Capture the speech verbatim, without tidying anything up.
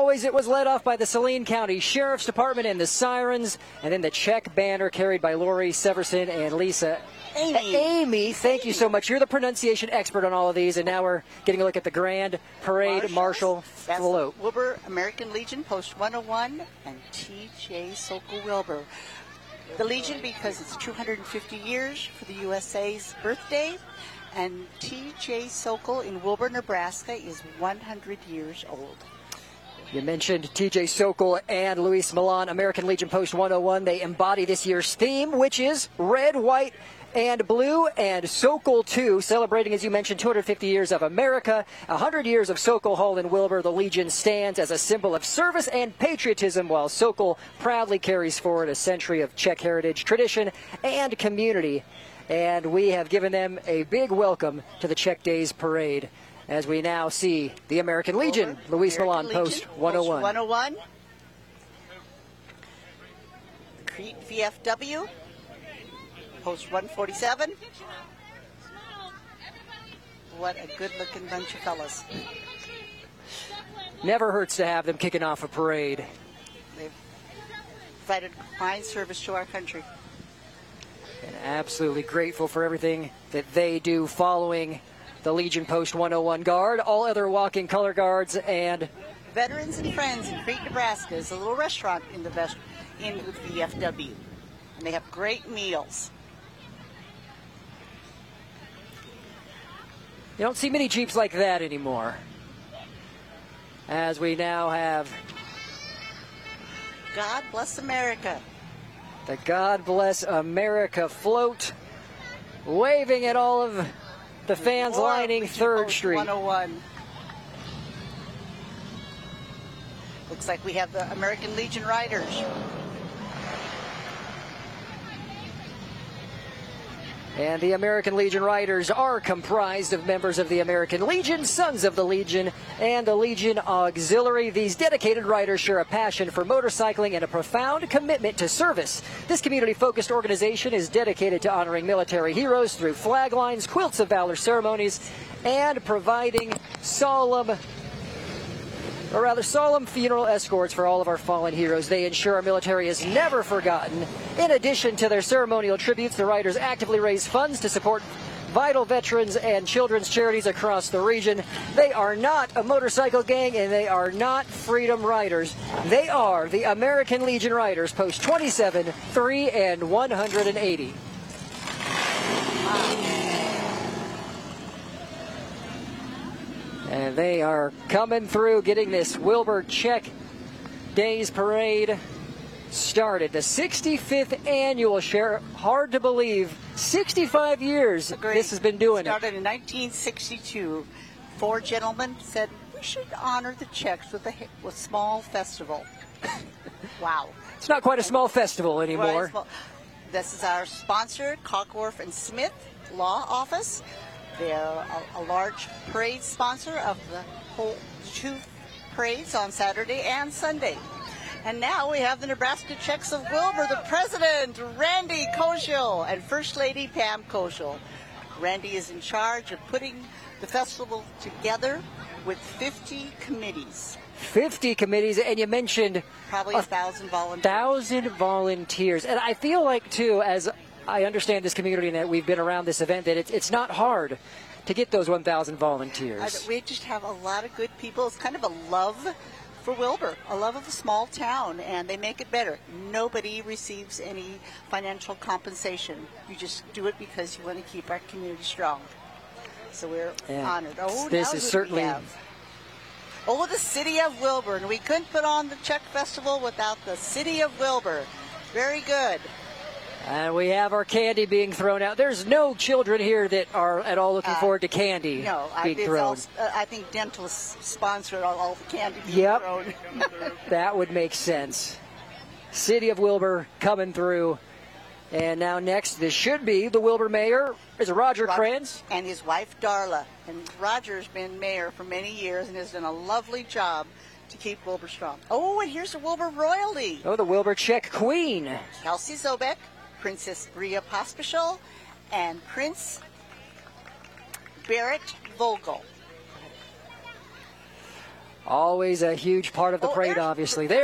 always, it was led off by the Saline County Sheriff's Department and the Sirens, and then the Czech banner carried by Lori Severson and Lisa Amy. Amy, thank you so much. You're the pronunciation expert on all of these, and now we're getting a look at the Grand Parade Marshal float. Wilbur American Legion, Post one oh one, and T J Sokol Wilbur. The Legion because it's two hundred fifty years for the U S A's birthday, and T J Sokol in Wilbur, Nebraska is one hundred years old. You mentioned T J Sokol and Luis Milan, American Legion Post one oh one. They embody this year's theme, which is red, white, and blue, and Sokol two, celebrating, as you mentioned, two hundred fifty years of America, one hundred years of Sokol Hall in Wilbur. The Legion stands as a symbol of service and patriotism, while Sokol proudly carries forward a century of Czech heritage, tradition, and community. And we have given them a big welcome to the Czech Days Parade, as we now see the American Legion, Wilbur, Luis American Milan, Legion, Post one oh one. Post one oh one. Crete V F W. Post one forty-seven. What a good-looking bunch of fellas. Never hurts to have them kicking off a parade. They've provided fine service to our country. And absolutely grateful for everything that they do following the Legion Post one oh one Guard, all other walking color guards, and Veterans and Friends in Crete, Nebraska is a little restaurant in the best in the V F W. And they have great meals. You don't see many Jeeps like that anymore. As we now have God Bless America. The God Bless America float, waving at all of the fans More lining Legion third Post Street. one oh one. Looks like we have the American Legion Riders. And the American Legion Riders are comprised of members of the American Legion, Sons of the Legion, and the Legion Auxiliary. These dedicated riders share a passion for motorcycling and a profound commitment to service. This community-focused organization is dedicated to honoring military heroes through flag lines, quilts of valor ceremonies, and providing solemn or rather solemn funeral escorts for all of our fallen heroes. They ensure our military is never forgotten. In addition to their ceremonial tributes, the riders actively raise funds to support vital veterans and children's charities across the region. They are not a motorcycle gang, and they are not Freedom Riders. They are the American Legion Riders, Post twenty-seven, three, and one hundred eighty. And they are coming through, getting this Wilbur Czech Days Parade started. The sixty-fifth annual share. Hard to believe. sixty-five years Agreed. This has been doing Started it. in nineteen sixty-two. Four gentlemen said we should honor the Czechs with a with small festival. Wow. It's not quite a small festival anymore. Right, well, this is our sponsor, Cockworth and Smith Law Office. They're a, a large parade sponsor of the whole two parades on Saturday and Sunday. And now we have the Nebraska Czechs of Wilbur, the president, Randy Koshel, and First Lady Pam Koshel. Randy is in charge of putting the festival together with fifty committees. fifty committees, and you mentioned Probably a a thousand volunteers. thousand volunteers. And I feel like, too, as I understand this community and that we've been around this event, that it's, it's not hard to get those one thousand volunteers. I, we just have a lot of good people. It's kind of a love for Wilbur, a love of a small town, and they make it better. Nobody receives any financial compensation. You just do it because you want to keep our community strong. So we're Yeah. honored. Oh, This now is who do we certainly- have? Oh, the City of Wilbur. And we couldn't put on the Czech Festival without the City of Wilbur. Very good. And we have our candy being thrown out. There's no children here that are at all looking Uh, forward to candy No, I, being it's thrown. all, uh, I think dentists sponsored all, all the candy being Yep. thrown. That would make sense. City of Wilbur coming through. And now next, this should be the Wilbur mayor. Is it Roger Roger Kranz? and his wife Darla. And Roger's been mayor for many years and has done a lovely job to keep Wilbur strong. Oh, and here's the Wilbur royalty. Oh, the Wilbur Czech Queen. Kelsey Zobek, Princess Bria Pospisil, and Prince Barrett Vogel. Always a huge part of the Oh, parade, there's- obviously. There.